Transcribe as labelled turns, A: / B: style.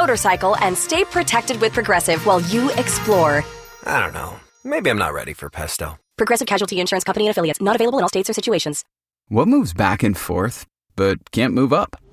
A: motorcycle and stay protected with Progressive while you explore.
B: I don't know. Maybe I'm not ready for pesto.
A: Progressive Casualty Insurance Company and Affiliates. Not available in all states or situations.
C: What moves back and forth, but can't move up?